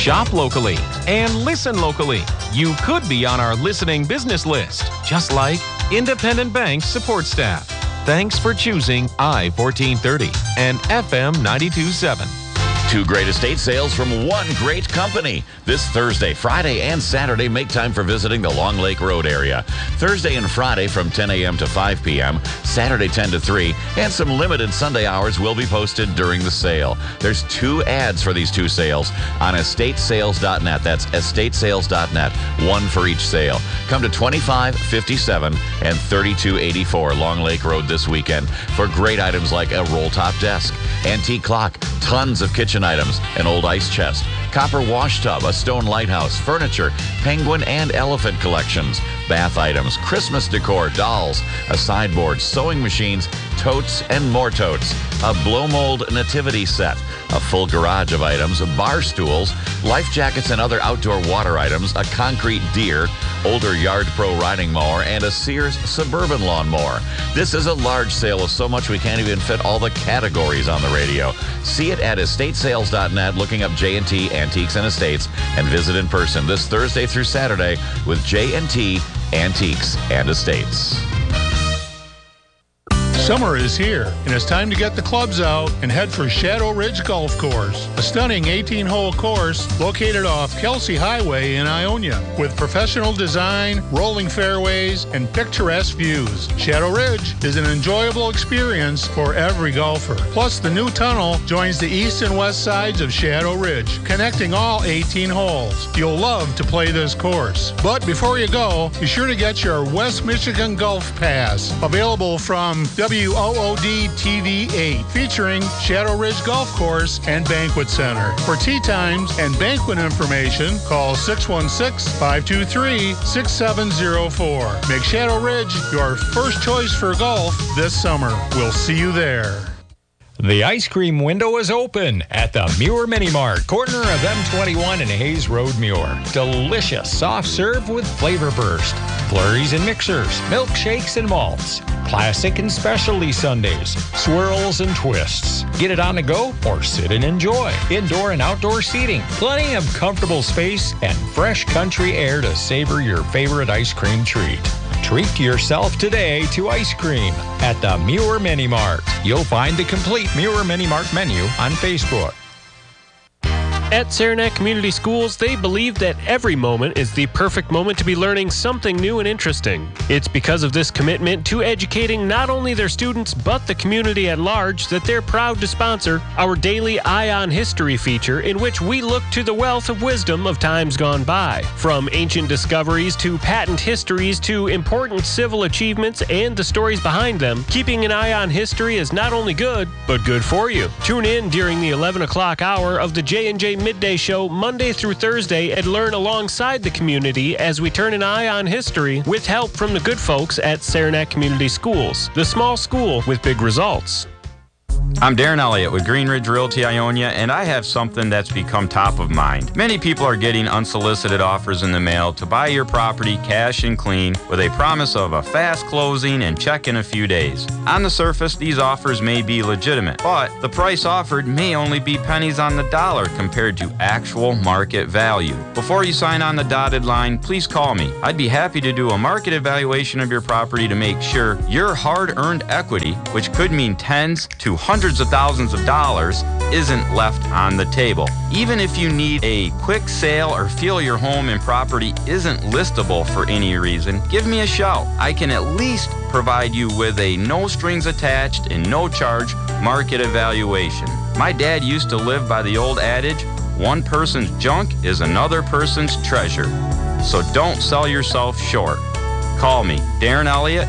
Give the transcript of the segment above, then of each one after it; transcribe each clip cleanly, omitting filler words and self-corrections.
Shop locally and listen locally. You could be on our listening business list, just like Independent Bank support staff. Thanks for choosing I-1430 and FM 92.7. Two great estate sales from one great company. This Thursday, Friday, and Saturday, make time for visiting the Long Lake Road area. Thursday and Friday from 10 a.m. to 5 p.m., Saturday 10 to 3, and some limited Sunday hours will be posted during the sale. There's 2 ads for these 2 sales on estatesales.net. That's estatesales.net, 1 for each sale. Come to 2557 and 3284 Long Lake Road this weekend for great items like a roll-top desk, antique clock, tons of kitchen items, an old ice chest, copper wash tub, a stone lighthouse, furniture, penguin and elephant collections, bath items, Christmas decor, dolls, a sideboard, sewing machines, totes and more totes, a blow mold nativity set, a full garage of items, bar stools, life jackets and other outdoor water items, a concrete deer, older Yard Pro riding mower, and a Sears Suburban lawnmower. This is a large sale of so much we can't even fit all the categories on the radio. See it at estatesales.net, looking up J&T Antiques and Estates, and visit in person this Thursday through Saturday with J&T Antiques and Estates. Summer is here, and it's time to get the clubs out and head for Shadow Ridge Golf Course, a stunning 18-hole course located off Kelsey Highway in Ionia, with professional design, rolling fairways, and picturesque views. Shadow Ridge is an enjoyable experience for every golfer. Plus, the new tunnel joins the east and west sides of Shadow Ridge, connecting all 18 holes. You'll love to play this course. But before you go, be sure to get your West Michigan Golf Pass, available from WOOD TV 8, featuring Shadow Ridge Golf Course and Banquet Center. For tee times and banquet information, call 616-523-6704. Make Shadow Ridge your first choice for golf this summer. We'll see you there. The ice cream window is open at the Muir Mini Mart, corner of M21 and Hayes Road, Muir. Delicious soft serve with flavor burst, flurries and mixers, milkshakes and malts, classic and specialty sundaes, swirls and twists. Get it on the go or sit and enjoy. Indoor and outdoor seating, plenty of comfortable space, and fresh country air to savor your favorite ice cream treat. Treat yourself today to ice cream at the Muir Mini Mart. You'll find the complete Muir Mini Mart menu on Facebook. At Saranac Community Schools, they believe that every moment is the perfect moment to be learning something new and interesting. It's because of this commitment to educating not only their students, but the community at large, that they're proud to sponsor our daily Eye on History feature, in which we look to the wealth of wisdom of times gone by. From ancient discoveries to patent histories to important civil achievements and the stories behind them, keeping an eye on history is not only good, but good for you. Tune in during the 11 o'clock hour of the J&J Midday Show Monday through Thursday and learn alongside the community as we turn an eye on history with help from the good folks at Saranac Community Schools, the small school with big results. I'm Darren Elliott with Green Ridge Realty Ionia, and I have something that's become top of mind. Many people are getting unsolicited offers in the mail to buy your property cash and clean with a promise of a fast closing and check in a few days. On the surface, these offers may be legitimate, but the price offered may only be pennies on the dollar compared to actual market value. Before you sign on the dotted line, please call me. I'd be happy to do a market evaluation of your property to make sure your hard-earned equity, which could mean tens to hundreds of thousands of dollars, isn't left on the table. Even if you need a quick sale or feel your home and property isn't listable for any reason, give me a shout. I can at least provide you with a no strings attached and no charge market evaluation. My dad used to live by the old adage, one person's junk is another person's treasure. So don't sell yourself short. Call me, Darren Elliott,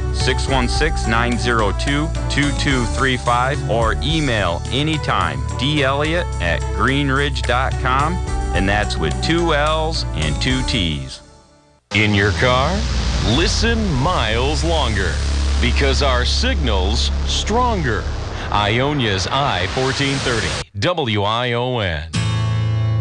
616-902-2235, or email anytime, delliott@greenridge.com, and that's with 2 L's and 2 T's. In your car, listen miles longer, because our signal's stronger. Ionia's I-1430, WION.